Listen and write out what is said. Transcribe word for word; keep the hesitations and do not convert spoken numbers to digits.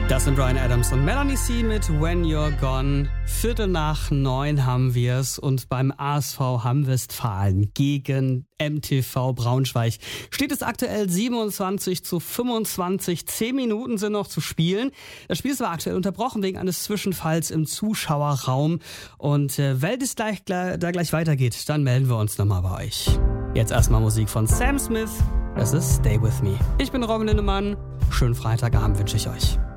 Das sind Bryan Adams und Melanie C. mit When You're Gone. Viertel nach neun haben wir es und beim A S V Hamm-Westfalen gegen M T V Braunschweig steht es aktuell siebenundzwanzig zu fünfundzwanzig. Zehn Minuten sind noch zu spielen. Das Spiel ist aber aktuell unterbrochen wegen eines Zwischenfalls im Zuschauerraum. Und äh, wenn es gleich, da gleich weitergeht, dann melden wir uns nochmal bei euch. Jetzt erstmal Musik von Sam Smith. Das ist Stay With Me. Ich bin Robin Lindemann. Schönen Freitagabend wünsche ich euch.